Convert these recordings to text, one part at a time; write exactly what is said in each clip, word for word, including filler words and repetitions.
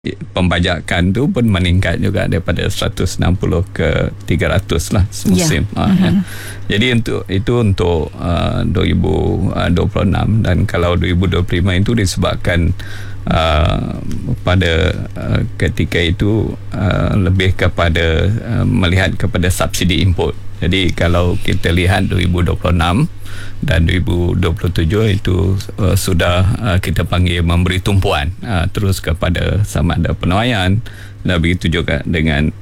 Pembajakan tu pun meningkat juga daripada seratus enam puluh ke tiga ratus lah semusim. Ya. Ha, uh-huh. ya. Jadi untuk itu untuk uh, dua ribu dua puluh enam, dan kalau dua ribu dua puluh lima itu disebabkan uh, pada uh, ketika itu uh, lebih kepada uh, melihat kepada subsidi import. Jadi kalau kita lihat dua ribu dua puluh enam dan dua ribu dua puluh tujuh itu uh, sudah uh, kita panggil memberi tumpuan uh, terus kepada sama ada penuaian, dan begitu juga dengan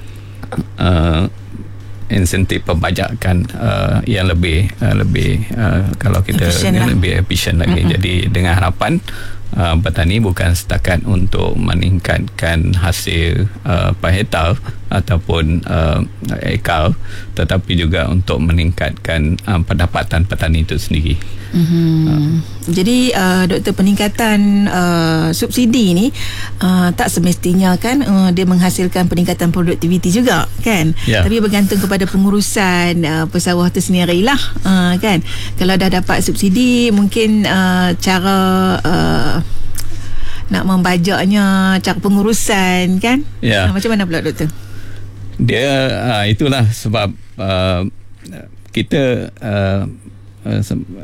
uh, insentif pembajakan uh, yang lebih uh, lebih uh, kalau kita efisien lah. lebih efisien lagi. Mm-hmm. Jadi dengan harapan uh, petani bukan setakat untuk meningkatkan hasil uh, per hektar ataupun uh, ekar, tetapi juga untuk meningkatkan uh, pendapatan petani itu sendiri. Mm-hmm. Uh. Jadi uh, doktor, peningkatan uh, subsidi ni uh, tak semestinya kan uh, dia menghasilkan peningkatan produktiviti juga kan, yeah. Tapi bergantung kepada pengurusan uh, pesawah tu sendirilah uh, kan. Kalau dah dapat subsidi, mungkin uh, cara uh, nak membajaknya, cara pengurusan kan, yeah. uh, macam mana pula doktor? Dia uh, itulah sebab uh, kita uh, uh,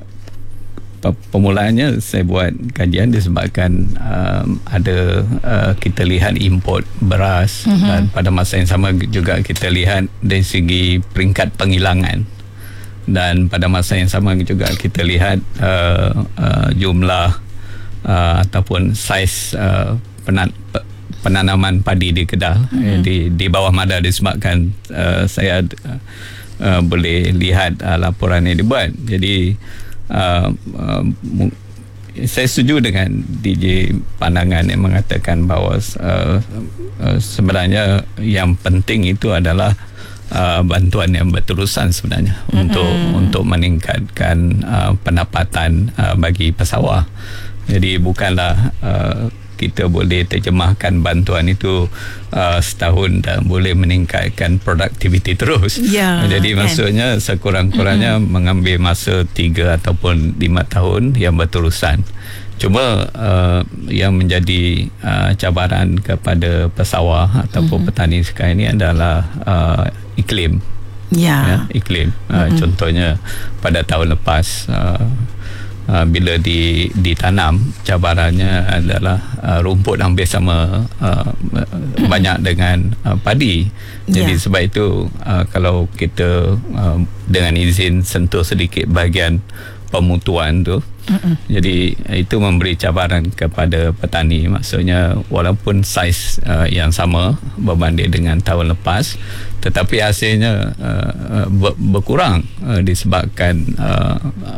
permulaannya saya buat kajian disebabkan um, ada uh, kita lihat import beras, mm-hmm. dan pada masa yang sama juga kita lihat dari segi peringkat penghilangan, dan pada masa yang sama juga kita lihat uh, uh, jumlah uh, ataupun saiz uh, penat, penanaman padi di Kedah, mm-hmm. di di bawah madar disebabkan uh, saya uh, uh, boleh lihat uh, laporan yang dibuat. Jadi Uh, uh, saya setuju dengan D J pandangan yang mengatakan bahawa uh, uh, sebenarnya yang penting itu adalah uh, bantuan yang berterusan sebenarnya, mm-hmm. untuk untuk meningkatkan uh, pendapatan uh, bagi pesawah. Jadi bukanlah uh, kita boleh terjemahkan bantuan itu uh, setahun dan boleh meningkatkan produktiviti terus. Ya, jadi kan, maksudnya sekurang-kurangnya mm-hmm. mengambil masa tiga ataupun lima tahun yang berterusan. Cuma uh, yang menjadi uh, cabaran kepada pesawah ataupun mm-hmm. petani sekarang ini adalah uh, iklim. Ya, ya iklim. Uh, mm-hmm. Contohnya pada tahun lepas uh, Uh, bila di, ditanam, cabarannya adalah uh, rumput hampir sama uh, banyak dengan uh, padi. Jadi yeah. sebab itu uh, kalau kita uh, dengan izin sentuh sedikit bahagian pemutuan tu, mm-mm. jadi itu memberi cabaran kepada petani. Maksudnya walaupun saiz uh, yang sama berbanding dengan tahun lepas, tetapi hasilnya uh, ber- berkurang uh, disebabkan uh,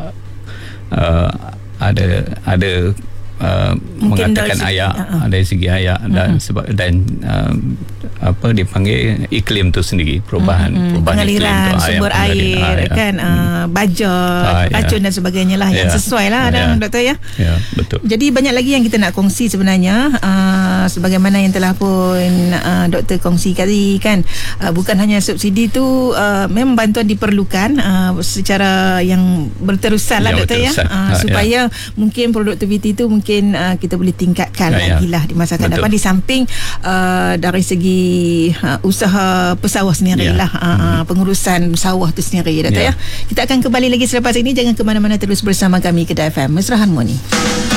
Uh, ada ada uh, mengatakan ayak, uh-huh. dari segi ayak, uh-huh. dan sebab dan uh, apa dipanggil iklim tu sendiri, perubahan uh-huh. perubahan pengaliran iklim tu, sumber air, air kan, uh, uh, baja, uh, racun yeah. dan sebagainya lah, yeah. yang sesuai lah yeah. dan doktor ya. Ya, yeah, betul. Jadi banyak lagi yang kita nak kongsi sebenarnya, uh, sebagaimana yang telah pun uh, doktor kongsi tadi kan, uh, bukan hanya subsidi tu, uh, memang bantuan diperlukan uh, secara yang berterusan lah doktor ya, uh, ha, supaya yeah. mungkin produktiviti tu mungkin uh, kita boleh tingkatkan yeah, lagi yeah. lah di masa akan datang, di samping uh, dari segi uh, usaha pesawah sendiri yeah. lah, uh, mm-hmm. pengurusan sawah tu sendiri doktor yeah. ya. Kita akan kembali lagi selepas ini, jangan ke mana-mana, terus bersama kami Kedah F M Mesra Harmoni.